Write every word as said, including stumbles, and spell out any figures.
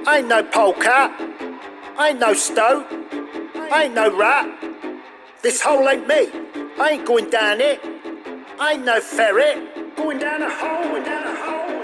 I ain't no polecat. I ain't no stoat. I ain't no rat. This hole ain't me. I ain't going down it. I ain't no ferret. Going down a hole, going down a hole.